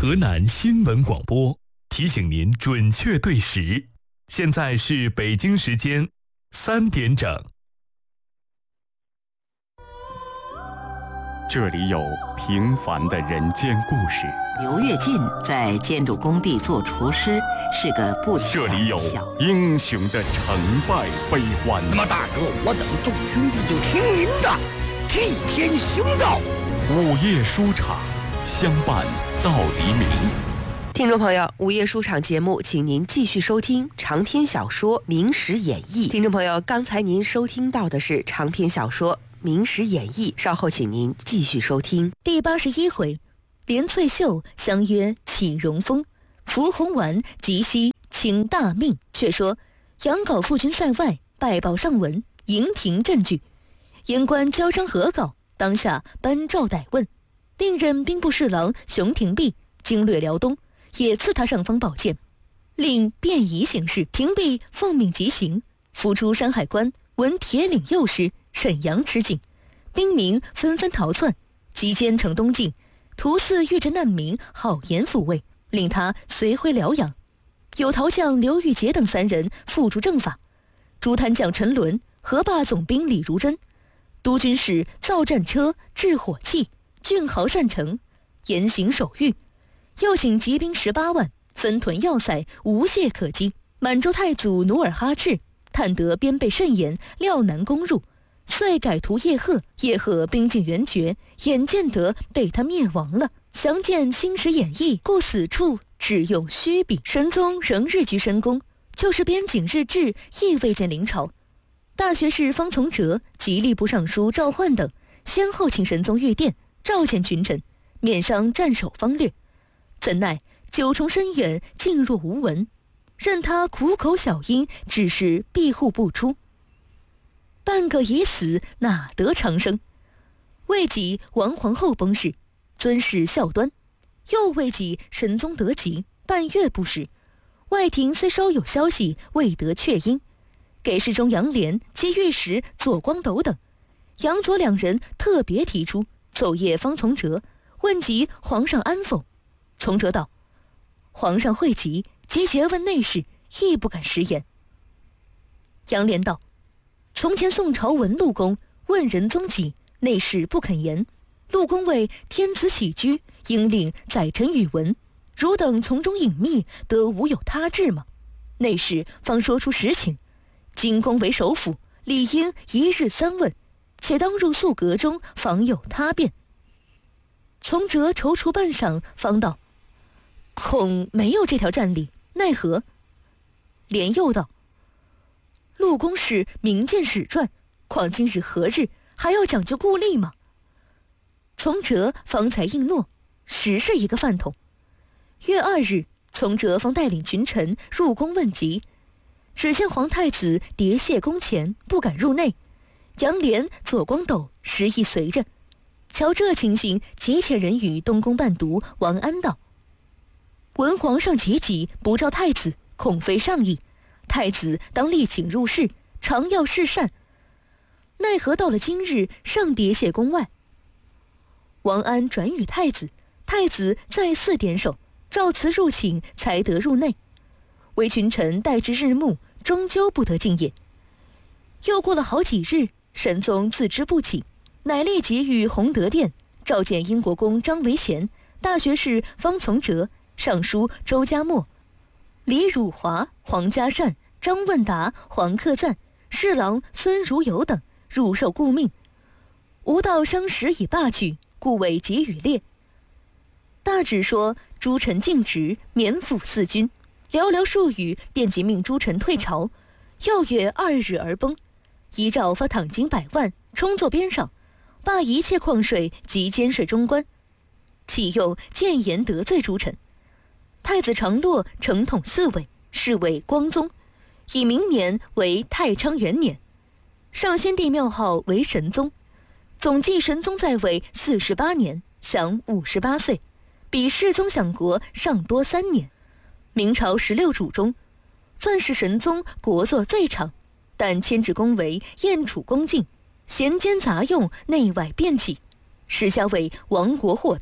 河南新闻广播提醒您准确对时，现在是北京时间3点整。 这里有平凡的人间故事。 刘跃进在建筑工地做厨师，是个不起眼的这里有英雄的成败悲欢。 那么大哥，我等众兄弟就听您的，替天行道。 午夜书场，相伴到黎明。 听众朋友，午夜书场节目，请您继续收听长篇小说《明史演义》。听众朋友，刚才您收听到的是长篇小说《明史演义》，稍后请您继续收听。 第81回，连翠秀相约起荣峰，伏红丸急夕请大命。却说杨镐赴军塞外，败报上文，营庭震惧。言官交章核稿，当下颁诏逮问。另任兵部侍郎熊廷弼经略辽东，也赐他上方宝剑，令便宜行事。廷弼奉命急行，浮出山海关，闻铁岭右师沈阳吃紧，兵民纷纷逃窜，即兼城东境，图似遇着难民，好言抚慰，令他随回辽阳。有陶将刘玉杰等3人附诸正法，诸贪将陈伦、河坝总兵李如珍、督军使造战车、制火器、俊豪善成，严刑守狱。又请骑兵18万，分屯要塞，无懈可击。满洲太祖努尔哈赤探得边备甚严，料难攻入，遂改图叶赫。叶赫兵尽援绝，眼见得被他灭亡了。详见《新史演义》，故此处只用虚笔。神宗仍日居深宫，就是边景日志亦未见临朝。大学士方从哲、吉利部尚书赵焕等先后请神宗御殿，召见群臣，免商战守方略。怎奈九重深远，静若无闻，任他苦口小音，只是庇护不出。半个已死，哪得长生？未及王皇后崩逝，尊谥孝端；又未及神宗得疾，半月不食。外廷虽稍有消息，未得确因。给事中杨涟及御史左光斗等，杨左2人特别提出，奏谒方从哲，问及皇上安否。从哲道：皇上会急，即诘问内侍，亦不敢食言。杨涟道：从前宋朝文陆公问人踪迹，内侍不肯言。陆公谓天子起居，应令载臣语文，汝等从中隐秘，得无有他志吗？内侍方说出实情。今公为首辅，理应1日3问，且当入宿阁中，方有他辩。从哲踌躇半晌，方道：恐没有这条战例，奈何？连又道：陆公使明鉴史传，况今日何日，还要讲究故例吗？从哲方才应诺，实是一个饭桶。月2日，从哲方带领群臣入宫问疾，只见皇太子叠谢宫前，不敢入内。杨涟、左光斗实亦随着。瞧这情形，即遣人与东宫伴读王安道：闻皇上急急，不召太子，恐非上意。太子当力请入室，常要示善。奈何到了今日，尚叠谢宫外。王安转与太子，太子再四点首，召辞入寝，才得入内。为群臣待至日暮，终究不得进也。又过了好几日，神宗自知不起，乃立即与弘德殿召见英国公张维贤、大学士方从哲、尚书周家默、李汝华、黄嘉善、张问达、黄克赞、侍郎孙如友等入受顾命。吾道伤时已罢去，故未给予列。大旨说诸臣尽职，免抚4军。寥寥数语，便即命诸臣退朝。又约2日而崩，遗诏发躺金100万，充作边上，罢一切矿税及监税中官，启用谏言得罪诸臣。太子常洛承统4位，是为光宗，以明年为太昌元年。上先帝庙号为神宗，总计神宗在位48年，享58岁，比世宗享国尚多3年。明朝16主中，算是神宗国祚最长，但迁至宫为燕楚恭敬，咸奸杂用，内外变起，时下为亡国祸胎。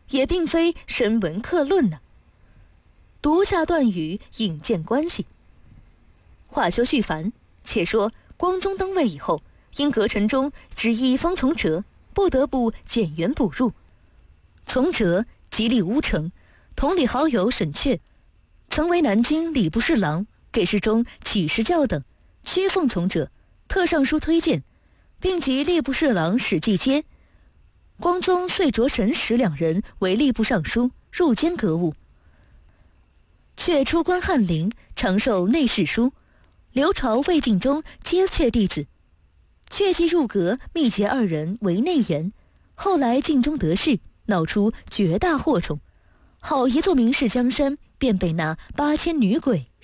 也并非深文刻论呢。读下段语，引荐关系。话休续繁，且说光宗登位以后，因阁臣中只一方从哲，不得不减员补入。从哲即隶乌城，同里好友沈确，曾为南京礼部侍郎，给事中启示教等，屈奉从哲，特上书推荐，并及吏部侍郎史继阶。光宗遂着沈史两人为吏部尚书，入监阁务。却出关翰林，常授内侍书，刘朝、魏晋中皆阙弟子。阙既入阁，密结二人为内言。后来晋中得势，闹出绝大祸虫，好一座名士江山，便被那8000女鬼